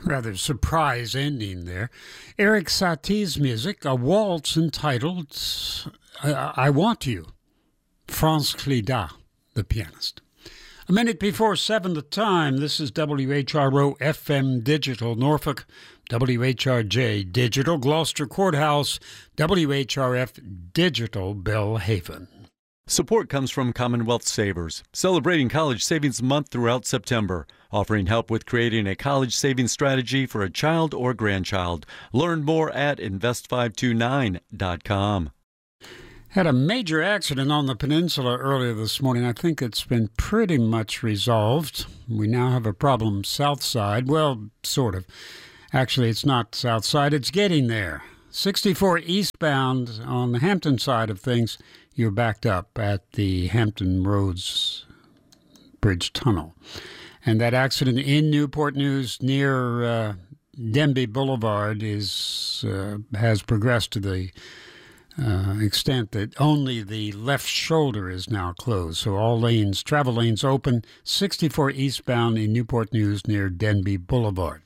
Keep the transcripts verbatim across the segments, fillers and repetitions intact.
Rather surprise ending there. Erik Satie's music, a waltz entitled I, I Want You. Franz Cléda, the pianist. A minute before seven the time, this is W H R O F M Digital Norfolk, W H R J Digital Gloucester Courthouse, W H R F Digital Belhaven. Support comes from Commonwealth Savers, celebrating College Savings Month throughout September, offering help with creating a college savings strategy for a child or grandchild. Learn more at invest five two nine dot com. Had a major accident on the peninsula earlier this morning. I think it's been pretty much resolved. We now have a problem south side. Well, sort of. Actually, it's not south side. It's getting there. sixty-four eastbound on the Hampton side of things. You're backed up at the Hampton Roads Bridge Tunnel. And that accident in Newport News near uh, Denby Boulevard is uh, has progressed to the uh, extent that only the left shoulder is now closed. So all lanes, travel lanes open, sixty-four eastbound in Newport News near Denby Boulevard.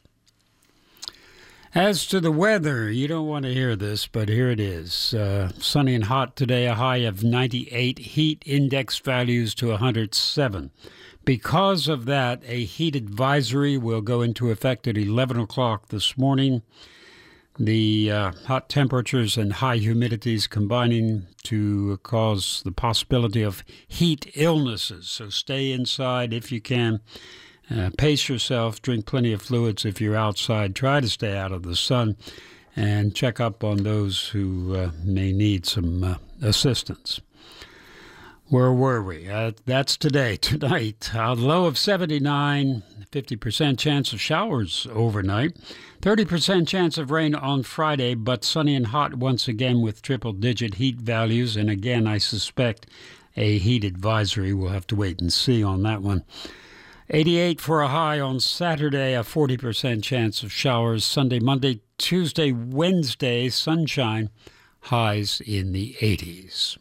As to the weather, you don't want to hear this, but here it is. Uh, sunny and hot today, a high of ninety-eight, heat index values to one hundred seven. Because of that, a heat advisory will go into effect at eleven o'clock this morning. The uh, hot temperatures and high humidities combining to cause the possibility of heat illnesses. So stay inside if you can. Uh, pace yourself, drink plenty of fluids if you're outside. Try to stay out of the sun and check up on those who uh, may need some uh, assistance. Where were we? Uh, that's today. Tonight, a low of seventy-nine, fifty percent chance of showers overnight, thirty percent chance of rain on Friday, but sunny and hot once again with triple-digit heat values. And again, I suspect a heat advisory. We'll have to wait and see on that one. eighty-eight for a high on Saturday, a forty percent chance of showers. Sunday, Monday, Tuesday, Wednesday, sunshine, highs in the eighties.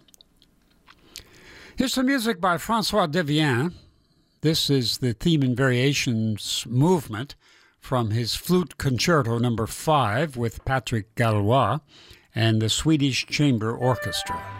Here's some music by Francois Devienne. This is the Theme and Variations movement from his Flute Concerto number five with Patrick Gallois and the Swedish Chamber Orchestra.